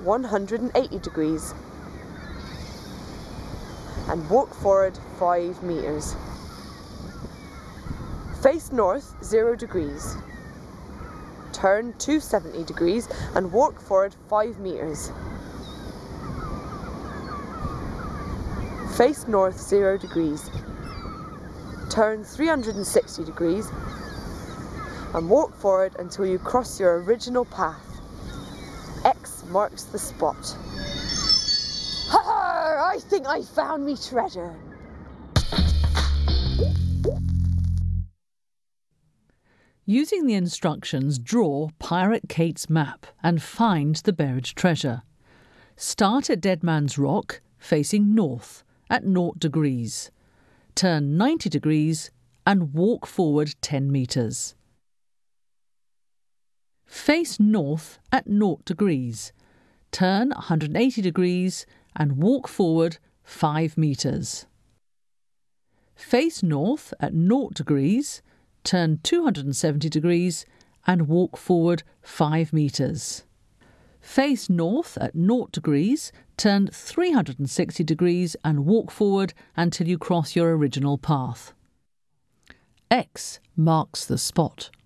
180 degrees and walk forward 5 metres. Face north 0 degrees. Turn 270 degrees and walk forward 5 metres. Face north 0 degrees. Turn 360 degrees and walk forward until you cross your original path. X marks the spot. Ha! I think I found me treasure. Using the instructions, draw Pirate Kate's map and find the buried treasure. Start at Dead Man's Rock, facing north at 0 degrees. Turn 90 degrees and walk forward 10 metres. Face north at 0 degrees. Turn 180 degrees and walk forward 5 metres. Face north at 0 degrees. Turn 270 degrees and walk forward 5 metres. Face north at 0 degrees, turn 360 degrees and walk forward until you cross your original path. X marks the spot.